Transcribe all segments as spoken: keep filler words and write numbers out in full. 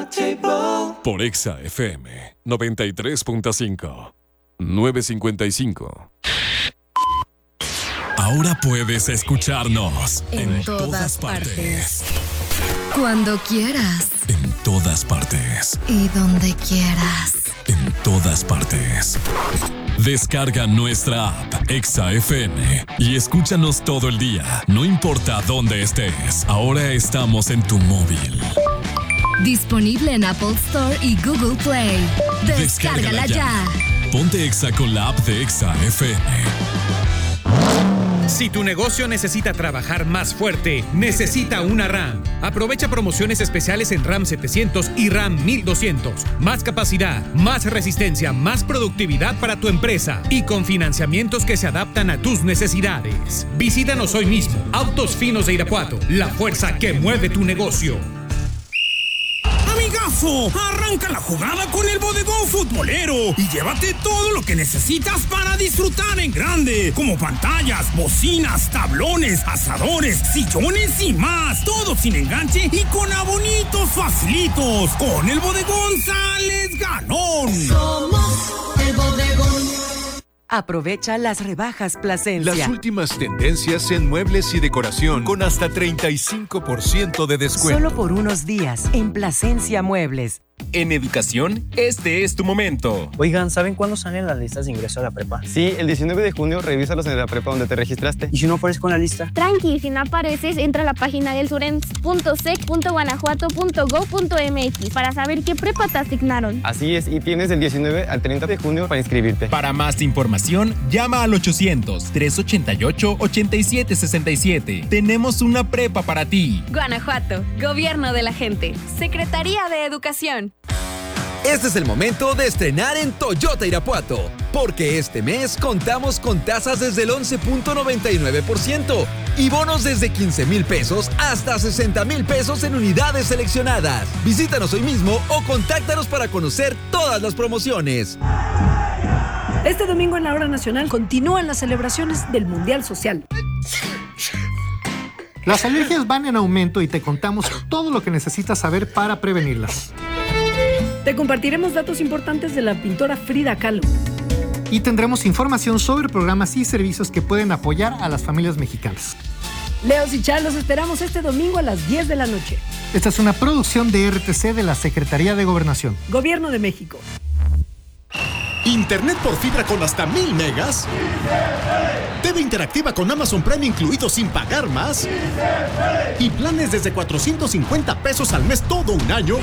Untouchable. Por Exa F M noventa y tres punto cinco. nueve cincuenta y cinco. Ahora puedes escucharnos en, en todas, todas partes. partes. Cuando quieras. En todas partes. Y donde quieras. En todas partes. Descarga nuestra app Exa F M y escúchanos todo el día, no importa dónde estés. Ahora estamos en tu móvil. Disponible en Apple Store y Google Play. Descárgala, Descárgala ya. ya. Ponte Exa con la app de Exa F M. Si tu negocio necesita trabajar más fuerte, necesita una RAM. Aprovecha promociones especiales en RAM setecientos y RAM mil doscientos. Más capacidad, más resistencia, más productividad para tu empresa y con financiamientos que se adaptan a tus necesidades. Visítanos hoy mismo. Autos Finos de Irapuato, la fuerza que mueve tu negocio. Amigazo, arranca la jugada con el bodegón futbolero y llévate todo lo que necesitas para disfrutar en grande, como pantallas, bocinas, tablones, asadores, sillones y más, todo sin enganche y con abonitos facilitos. Con el bodegón sales ganón. Somos el bodegón. Aprovecha las rebajas Plasencia. Las últimas tendencias en muebles y decoración con hasta treinta y cinco por ciento de descuento. Solo por unos días en Plasencia Muebles. En educación, este es tu momento. Oigan, ¿saben cuándo salen las listas de ingreso a la prepa? Sí, el diecinueve de junio, revísalos en la prepa donde te registraste. ¿Y si no aparezco en la lista? Tranqui, si no apareces, entra a la página del surens punto sec punto guanajuato punto gob punto mx para saber qué prepa te asignaron. Así es, y tienes el diecinueve al treinta de junio para inscribirte. Para más información, llama al ochocientos, trescientos ochenta y ocho, ochenta y siete sesenta y siete. Tenemos una prepa para ti. Guanajuato, Gobierno de la Gente, Secretaría de Educación. Este es el momento de estrenar en Toyota Irapuato, porque este mes contamos con tasas desde el once punto noventa y nueve por ciento y bonos desde quince mil pesos hasta sesenta mil pesos en unidades seleccionadas. Visítanos hoy mismo o contáctanos para conocer todas las promociones. Este domingo en la Hora Nacional continúan las celebraciones del Mundial Social. Las alergias van en aumento y te contamos todo lo que necesitas saber para prevenirlas. Te compartiremos datos importantes de la pintora Frida Kahlo. Y tendremos información sobre programas y servicios que pueden apoyar a las familias mexicanas. Leos y Char, los esperamos este domingo a las diez de la noche. Esta es una producción de R T C de la Secretaría de Gobernación. Gobierno de México. Internet por fibra con hasta mil megas. T V interactiva con Amazon Prime incluido sin pagar más. Y planes desde cuatrocientos cincuenta pesos al mes todo un año.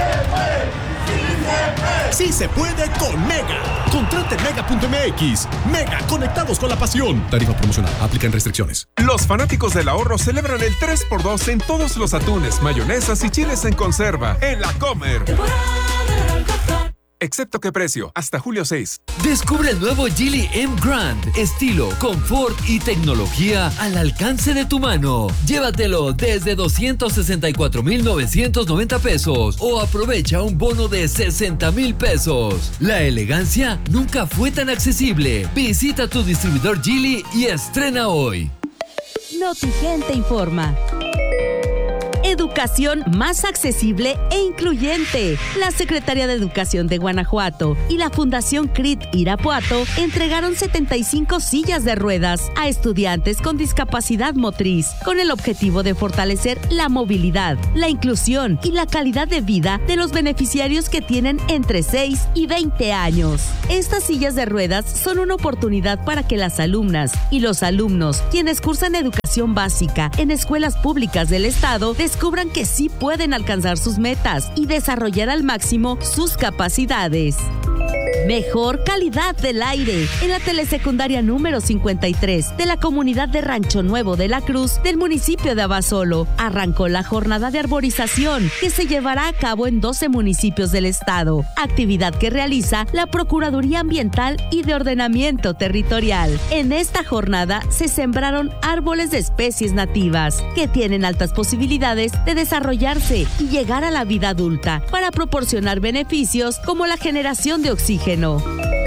Sí se puede con Mega. Contrate mega punto m x. Mega, conectados con la pasión. Tarifa promocional. Aplican restricciones. Los fanáticos del ahorro celebran el tres por dos en todos los atunes, mayonesas y chiles en conserva en La Comer. Excepto qué precio, hasta julio seis. Descubre el nuevo Geely M Grand. Estilo, confort y tecnología al alcance de tu mano. Llévatelo desde doscientos sesenta y cuatro mil novecientos noventa pesos o aprovecha un bono de sesenta mil pesos. La elegancia nunca fue tan accesible. Visita tu distribuidor Geely y estrena hoy. Notigente informa. Educación más accesible e incluyente. La Secretaría de Educación de Guanajuato y la Fundación C R I T Irapuato entregaron setenta y cinco sillas de ruedas a estudiantes con discapacidad motriz, con el objetivo de fortalecer la movilidad, la inclusión y la calidad de vida de los beneficiarios que tienen entre seis y veinte años. Estas sillas de ruedas son una oportunidad para que las alumnas y los alumnos, quienes cursan educación básica en escuelas públicas del estado, descubran que sí pueden alcanzar sus metas y desarrollar al máximo sus capacidades. Mejor calidad del aire. En la telesecundaria número cincuenta y tres de la comunidad de Rancho Nuevo de la Cruz del municipio de Abasolo arrancó la jornada de arborización que se llevará a cabo en doce municipios del estado, actividad que realiza la Procuraduría Ambiental y de Ordenamiento Territorial. En esta jornada se sembraron árboles de especies nativas que tienen altas posibilidades de desarrollarse y llegar a la vida adulta para proporcionar beneficios como la generación de oxígeno.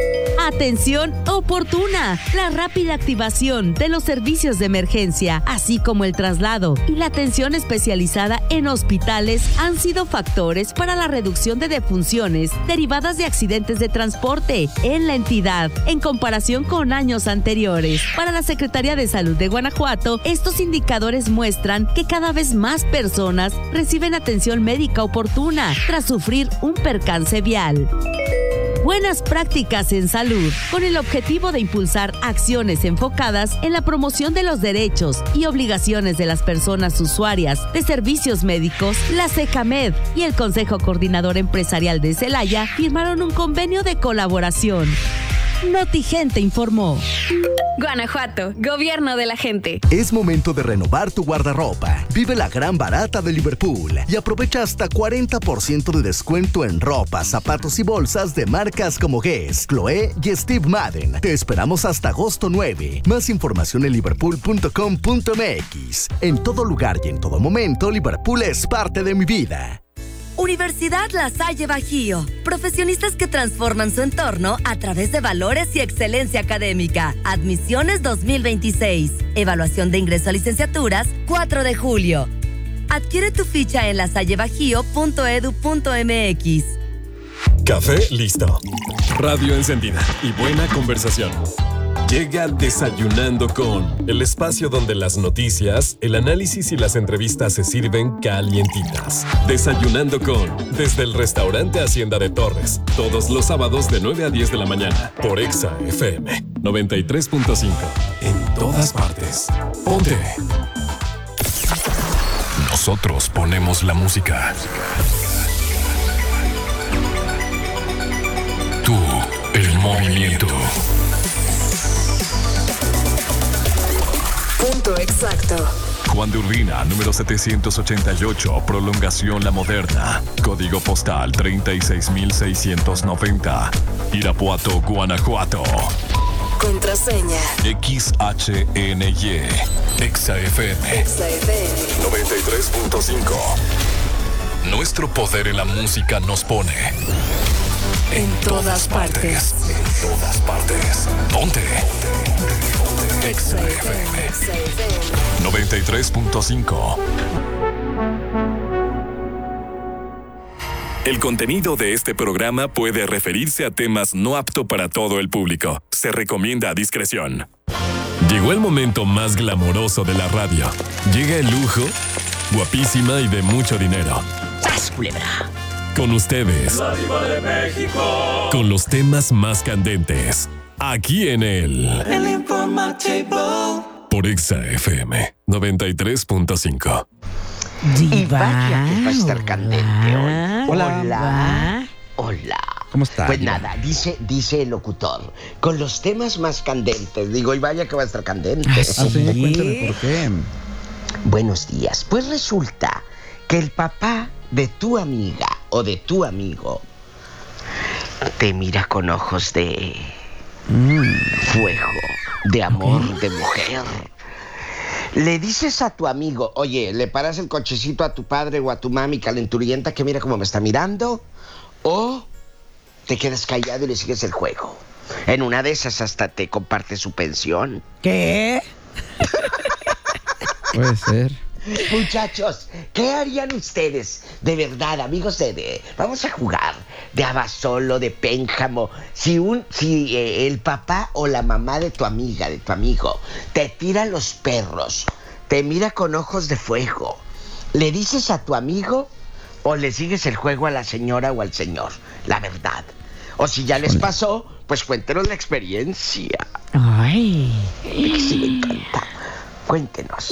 Atención oportuna. La rápida activación de los servicios de emergencia, así como el traslado y la atención especializada en hospitales han sido factores para la reducción de defunciones derivadas de accidentes de transporte en la entidad, en comparación con años anteriores. Para la Secretaría de Salud de Guanajuato, estos indicadores muestran que cada vez más personas reciben atención médica oportuna tras sufrir un percance vial. Buenas prácticas en salud, con el objetivo de impulsar acciones enfocadas en la promoción de los derechos y obligaciones de las personas usuarias de servicios médicos. La CECAMED y el Consejo Coordinador Empresarial de Celaya firmaron un convenio de colaboración. Notigente informó. Guanajuato, gobierno de la gente. Es momento de renovar tu guardarropa. Vive la gran barata de Liverpool y aprovecha hasta cuarenta por ciento de descuento en ropa, zapatos y bolsas de marcas como Guess, Chloé y Steve Madden. Te esperamos hasta agosto nueve. Más información en liverpool punto com punto m x. En todo lugar y en todo momento, Liverpool es parte de mi vida. Universidad La Salle Bajío. Profesionistas que transforman su entorno a través de valores y excelencia académica. Admisiones dos mil veintiséis. Evaluación de ingreso a licenciaturas cuatro de julio. Adquiere tu ficha en lasallebajío punto edu punto m x. Café listo. Radio encendida y buena conversación. Llega Desayunando con, el espacio donde las noticias, el análisis y las entrevistas se sirven calientitas. Desayunando con, desde el restaurante Hacienda de Torres, todos los sábados de nueve a diez de la mañana, por Exa F M noventa y tres punto cinco. En todas partes. Ponte. Nosotros ponemos la música. Tú, el movimiento. Punto exacto. Juan de Urbina, número setecientos ochenta y ocho, prolongación La Moderna. Código postal treinta y seis mil seiscientos noventa. Irapuato, Guanajuato. Contraseña. X H N Y. Exa F M. Exa F M. noventa y tres punto cinco. Nuestro poder en la música nos pone en, en todas, todas partes. partes. En todas partes. Ponte. Exa F M noventa y tres punto cinco. El contenido de este programa puede referirse a temas no apto para todo el público. Se recomienda a discreción. Llegó el momento más glamoroso de la radio. Llega el lujo, guapísima y de mucho dinero. ¡Sas, culebra! Con ustedes. ¡La Diva de México! Con los temas más candentes. Aquí en el... El Informativo. Por Exa F M noventa y tres punto cinco. Y vaya que va a estar candente hoy. Hola. Hola. Hola. ¿Cómo está? Pues nada, dice, dice el locutor, con los temas más candentes. Digo, y vaya que va a estar candente. Ah, sí. Cuéntame por qué. Buenos días. Pues resulta que el papá de tu amiga o de tu amigo te mira con ojos de... Mm. Fuego, de amor, okay. De mujer. Le dices a tu amigo, oye, le paras el cochecito a tu padre o a tu mami calenturienta que mira cómo me está mirando, o te quedas callado y le sigues el juego. En una de esas hasta te comparte su pensión. ¿Qué? Puede ser. Muchachos, ¿qué harían ustedes? De verdad, amigos de... de vamos a jugar de Abasolo, de Pénjamo. Si un si eh, el papá o la mamá de tu amiga, de tu amigo, te tira los perros, te mira con ojos de fuego, ¿le dices a tu amigo o le sigues el juego a la señora o al señor? La verdad. O si ya les pasó, pues cuéntenos la experiencia. Ay. Sí, me encanta. Cuéntenos.